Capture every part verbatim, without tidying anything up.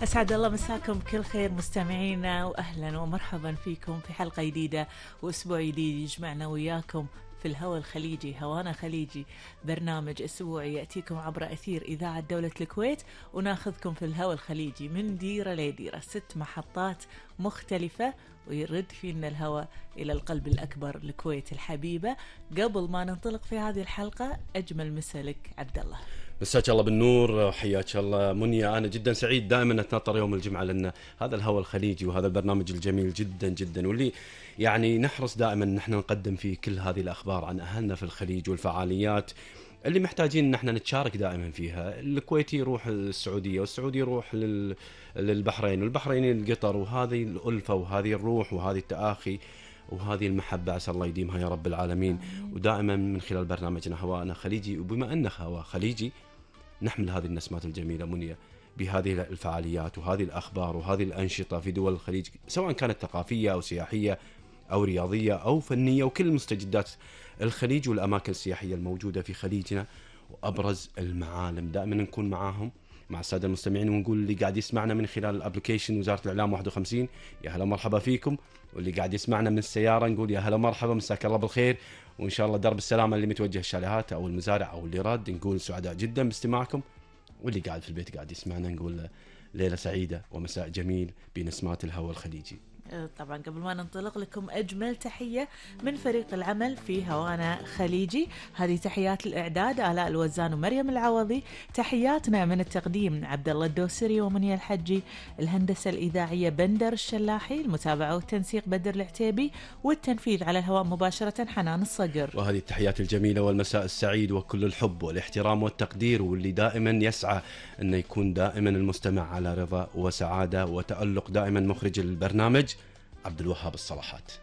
أسعد الله مساكم بكل خير مستمعينا، وأهلا ومرحبا فيكم في حلقة جديدة وأسبوع جديد يجمعنا وياكم في الهوى الخليجي. هوانا خليجي برنامج أسبوعي يأتيكم عبر أثير إذاعة دولة الكويت، وناخذكم في الهوى الخليجي من ديرة لديرة، ست محطات مختلفة ويرد فينا الهوى إلى القلب الأكبر الكويت الحبيبة. قبل ما ننطلق في هذه الحلقة، أجمل مسالك عبد الله. مساك الله بالنور، حياك الله منيا. أنا جدا سعيد دائما أتنطر يوم الجمعة، لأن هذا الهوى الخليجي وهذا البرنامج الجميل جدا جدا، واللي يعني نحرص دائما أن احنا نقدم فيه كل هذه الأخبار عن أهلنا في الخليج والفعاليات اللي محتاجين أن احنا نتشارك دائما فيها. الكويتي يروح السعودية، والسعودي يروح لل... للبحرين، والبحريني لقطر، وهذه الألفة وهذه الروح وهذه التآخي وهذه المحبة عسى الله يديمها يا رب العالمين. ودائما من خلال برنامجنا هوانا خليجي، وبما أنه هوا خليجي نحمل هذه النسمات الجميلة منية بهذه الفعاليات وهذه الأخبار وهذه الأنشطة في دول الخليج، سواء كانت ثقافية أو سياحية أو رياضية أو فنية، وكل مستجدات الخليج والأماكن السياحية الموجودة في خليجنا وأبرز المعالم. دائما نكون معاهم مع السادة المستمعين، ونقول اللي قاعد يسمعنا من خلال الابليكيشن وزارة الإعلام واحد وخمسين يا هلا مرحبا فيكم، واللي قاعد يسمعنا من السيارة نقول يا هلا مرحبا، مساك الله بالخير، وإن شاء الله درب السلامة اللي متوجه الشاليهات أو المزارع أو اللي راد، نقول سعداء جدا باستماعكم. واللي قاعد في البيت قاعد يسمعنا نقول ليلة سعيدة ومساء جميل بنسمات الهوى الخليجي. طبعا قبل ما ننطلق لكم أجمل تحية من فريق العمل في هوانا خليجي. هذه تحيات الإعداد آلاء الوزان ومريم العوضي، تحياتنا من التقديم عبد الله الدوسري ومنيا الحجي، الهندسة الإذاعية بندر الشلاحي، المتابعة والتنسيق بدر العتيبي، والتنفيذ على الهواء مباشرة حنان الصقر. وهذه التحيات الجميلة والمساء السعيد وكل الحب والاحترام والتقدير، واللي دائما يسعى أن يكون دائما المستمع على رضا وسعادة وتألق دائما مخرج البرنامج عبد الوهاب الصلاحات.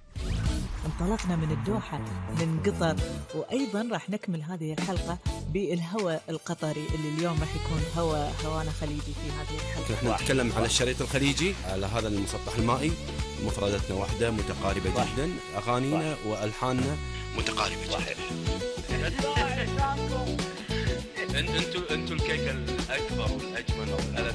انطلقنا من الدوحة من قطر، وأيضا راح نكمل هذه الحلقة بالهوى القطري اللي اليوم راح يكون هوى هوانا خليجي في هذه الحلقة. نحن نتكلم عن الشريط الخليجي على هذا المسطح المائي، مفرداتنا واحدة متقاربة واحد. جدا، أغانينا واحد. وألحاننا متقاربة جدا. انتوا انتوا الكيكة الأكبر والأجمل والألذ